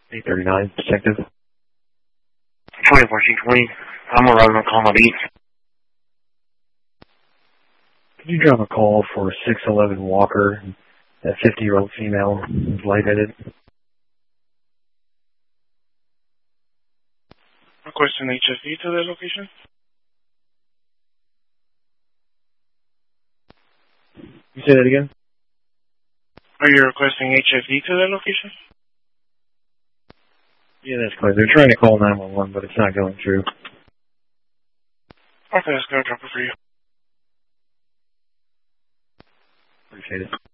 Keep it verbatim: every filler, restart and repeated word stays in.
eight thirty-nine, detective. twenty fourteen twenty. I'm a resident calling on eight. Could you drop a call for six eleven Walker, a fifty-year-old female who's lightheaded? Requesting H F V to the location. You say that again? Are you requesting H F V to the location? Yeah, that's correct. They're trying to call nine one one, but it's not going through. Okay, let's go drop it for you. Appreciate it.